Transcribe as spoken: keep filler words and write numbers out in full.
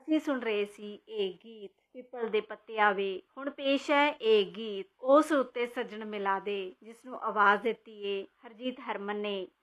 ਅਸੀਂ ਸੁਣ ਰਹੇ ਸੀ ਇਹ ਗੀਤ ਪਿੱਪਲ ਦੇ ਪੱਤਿਆਂ ਵੇ। ਹੁਣ ਪੇਸ਼ ਹੈ ਇਹ ਗੀਤ ਉਸ ਉੱਤੇ ਸੱਜਣ ਮਿਲਾ ਦੇ, ਜਿਸ ਨੂੰ ਆਵਾਜ਼ ਦਿੱਤੀ ਏ ਹਰਜੀਤ ਹਰਮਨ ਨੇ